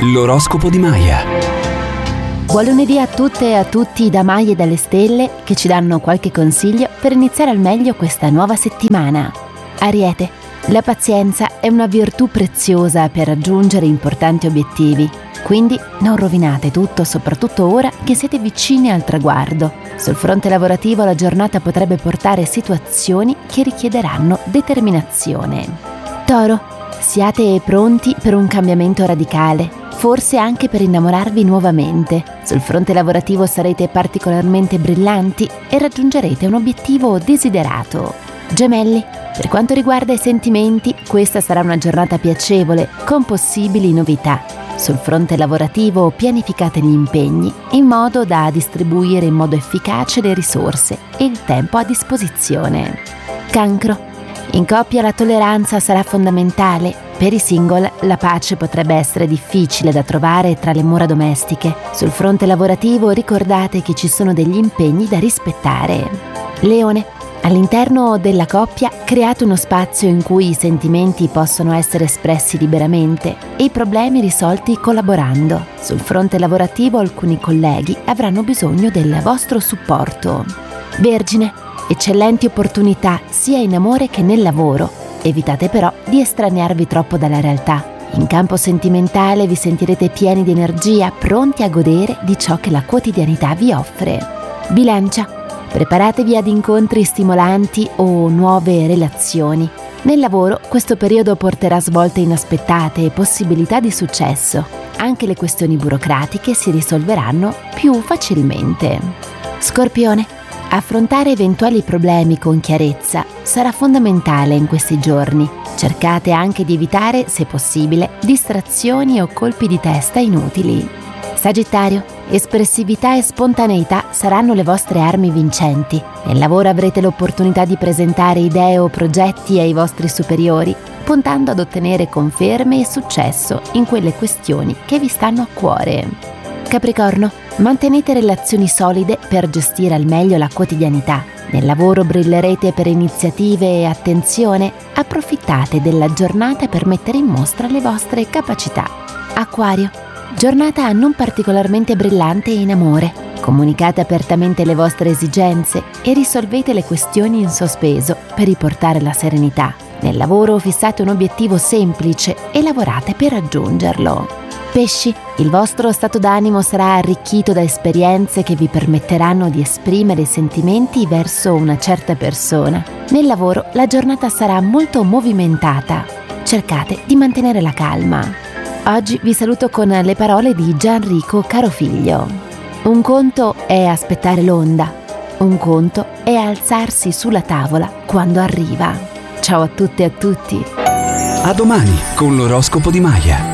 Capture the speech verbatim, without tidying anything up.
L'oroscopo di Maya. Buon lunedì a tutte e a tutti da Maya e dalle stelle, che ci danno qualche consiglio per iniziare al meglio questa nuova settimana. Ariete, la pazienza è una virtù preziosa per raggiungere importanti obiettivi, quindi non rovinate tutto, soprattutto ora che siete vicini al traguardo. Sul fronte lavorativo la giornata potrebbe portare situazioni che richiederanno determinazione. Toro, siate pronti per un cambiamento radicale, forse anche per innamorarvi nuovamente. Sul fronte lavorativo sarete particolarmente brillanti e raggiungerete un obiettivo desiderato. Gemelli, per quanto riguarda i sentimenti, questa sarà una giornata piacevole, con possibili novità. Sul fronte lavorativo pianificate gli impegni in modo da distribuire in modo efficace le risorse e il tempo a disposizione. Cancro, in coppia la tolleranza sarà fondamentale. Per i single la pace potrebbe essere difficile da trovare tra le mura domestiche. Sul fronte lavorativo ricordate che ci sono degli impegni da rispettare. Leone, all'interno della coppia create uno spazio in cui i sentimenti possono essere espressi liberamente e i problemi risolti collaborando. Sul fronte lavorativo alcuni colleghi avranno bisogno del vostro supporto. Vergine, eccellenti opportunità sia in amore che nel lavoro. Evitate però di estraniarvi troppo dalla realtà. In campo sentimentale vi sentirete pieni di energia, pronti a godere di ciò che la quotidianità vi offre. Bilancia, preparatevi ad incontri stimolanti o nuove relazioni. Nel lavoro questo periodo porterà svolte inaspettate e possibilità di successo. Anche le questioni burocratiche si risolveranno più facilmente. Scorpione, affrontare eventuali problemi con chiarezza sarà fondamentale in questi giorni. Cercate anche di evitare, se possibile, distrazioni o colpi di testa inutili. Sagittario, espressività e spontaneità saranno le vostre armi vincenti. Nel lavoro avrete l'opportunità di presentare idee o progetti ai vostri superiori, puntando ad ottenere conferme e successo in quelle questioni che vi stanno a cuore. Capricorno, mantenete relazioni solide per gestire al meglio la quotidianità. Nel lavoro brillerete per iniziative e attenzione. Approfittate della giornata per mettere in mostra le vostre capacità. Acquario, giornata non particolarmente brillante in amore. Comunicate apertamente le vostre esigenze e risolvete le questioni in sospeso per riportare la serenità. Nel lavoro fissate un obiettivo semplice e lavorate per raggiungerlo. Pesci, il vostro stato d'animo sarà arricchito da esperienze che vi permetteranno di esprimere sentimenti verso una certa persona. Nel lavoro la giornata sarà molto movimentata. Cercate di mantenere la calma. Oggi vi saluto con le parole di Gianrico Carofiglio. Un conto è aspettare l'onda, un conto è alzarsi sulla tavola quando arriva. Ciao a tutte e a tutti. A domani con l'oroscopo di Maya.